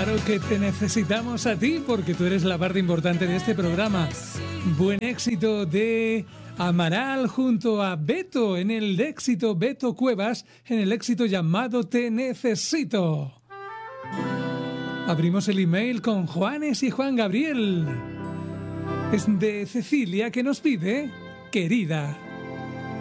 Claro que te necesitamos a ti porque tú eres la parte importante de este programa. Buen éxito de Amaral junto a Beto en el éxito Beto Cuevas en el éxito llamado Te Necesito. Abrimos el email con Juanes y Juan Gabriel. Es de Cecilia que nos pide Querida.